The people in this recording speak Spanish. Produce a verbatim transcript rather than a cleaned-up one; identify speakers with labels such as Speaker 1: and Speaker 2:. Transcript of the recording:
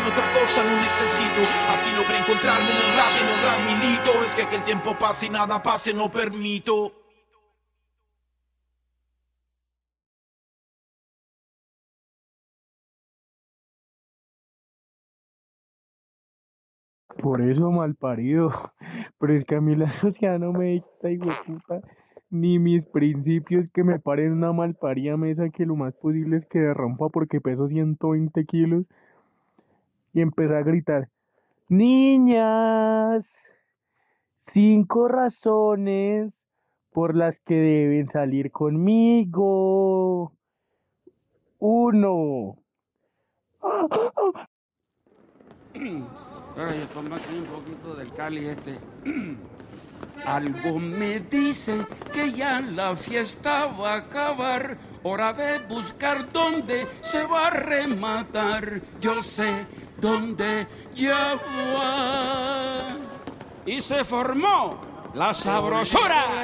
Speaker 1: inventarme otra cosa no necesito. Así logré encontrarme en el rap, en el rap milito. Es que que el tiempo pase y nada pase no permito.
Speaker 2: Por eso malparido. Pero es que a mí la sociedad no me dicta, hijo de puta. Ni mis principios que me paren una malparida mesa que lo más posible es que derrumpa porque peso ciento veinte kilos. Y empecé a gritar, niñas, cinco razones por las que deben salir conmigo. Uno.
Speaker 3: Ahora yo tomo aquí un poquito del Cali este. Algo me dice que ya la fiesta va a acabar. Hora de buscar dónde se va a rematar. Yo sé dónde ya va. Y se formó la sabrosura.